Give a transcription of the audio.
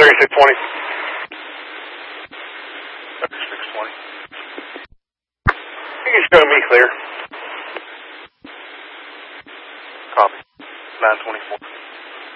3620. 3620. You can show me clear. Copy. 924.